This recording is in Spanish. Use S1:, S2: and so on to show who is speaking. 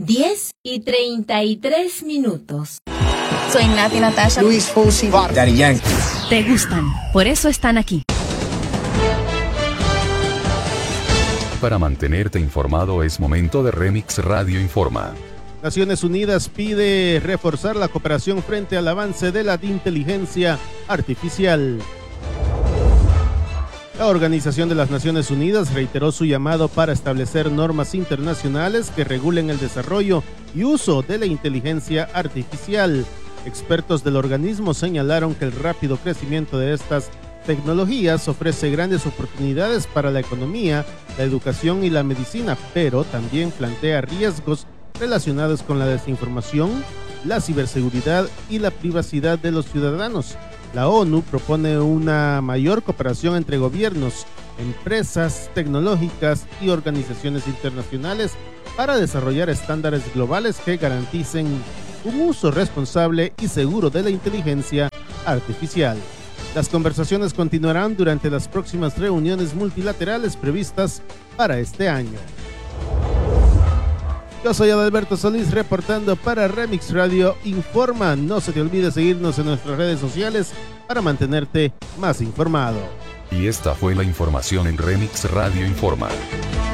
S1: 10:33.
S2: Soy Nati Natasha.
S3: Luis Fonsi.
S4: Daddy Yankee.
S5: Te gustan, por eso están aquí.
S6: Para mantenerte informado es momento de Remix Radio Informa.
S7: Naciones Unidas pide reforzar la cooperación frente al avance de la inteligencia artificial. La Organización de las Naciones Unidas reiteró su llamado para establecer normas internacionales que regulen el desarrollo y uso de la inteligencia artificial. Expertos del organismo señalaron que el rápido crecimiento de estas tecnologías ofrece grandes oportunidades para la economía, la educación y la medicina, pero también plantea riesgos relacionados con la desinformación, la ciberseguridad y la privacidad de los ciudadanos. La ONU propone una mayor cooperación entre gobiernos, empresas tecnológicas y organizaciones internacionales para desarrollar estándares globales que garanticen un uso responsable y seguro de la inteligencia artificial. Las conversaciones continuarán durante las próximas reuniones multilaterales previstas para este año. Yo soy Adalberto Solís reportando para Remix Radio Informa. No se te olvide seguirnos en nuestras redes sociales para mantenerte más informado.
S6: Y esta fue la información en Remix Radio Informa.